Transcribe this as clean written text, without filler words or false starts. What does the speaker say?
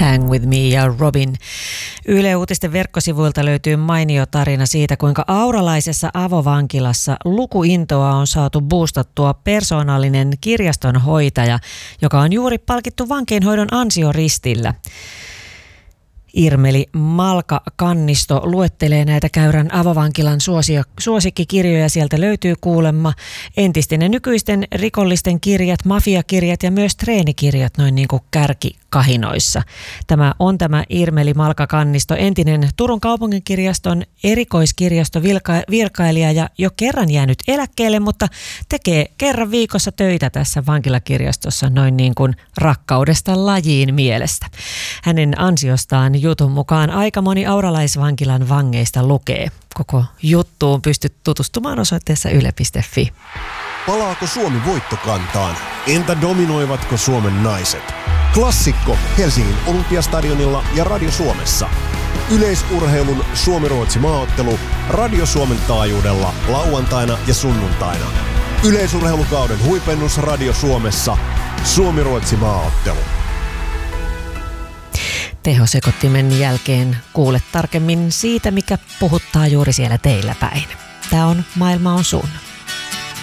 Hang With Me ja Robin. Yle Uutisten verkkosivuilta löytyy mainio tarina siitä, kuinka auralaisessa avovankilassa lukuintoa on saatu boostattua persoonallinen kirjastonhoitaja, joka on juuri palkittu vankeinhoidon ansioristillä. Irmeli Malka-Kannisto luettelee näitä Käyrän avovankilan suosikkikirjoja. Sieltä löytyy kuulemma entisten ja nykyisten rikollisten kirjat, mafiakirjat ja myös treenikirjat noin niin kuin kärkikahinoissa. Tämä Irmeli Malka-Kannisto, entinen Turun kaupunginkirjaston erikoiskirjastovirkailija ja jo kerran jäänyt eläkkeelle, mutta tekee kerran viikossa töitä tässä vankilakirjastossa noin niin kuin rakkaudesta lajiin mielestä. Hänen ansiostaan jutun mukaan aika moni auralaisvankilan vangeista lukee. Koko juttuun pystyt tutustumaan osoitteessa yle.fi. Palaako Suomi voittokantaan? Entä dominoivatko Suomen naiset? Klassikko Helsingin Olympiastadionilla ja Radio Suomessa. Yleisurheilun Suomi-Ruotsi maaottelu Radio Suomen taajuudella lauantaina ja sunnuntaina. Yleisurheilukauden huipennus Radio Suomessa. Suomi-Ruotsi maaottelu. Tehosekottimen jälkeen kuulet tarkemmin siitä, mikä puhuttaa juuri siellä teillä päin. Tämä on Maailma on sun.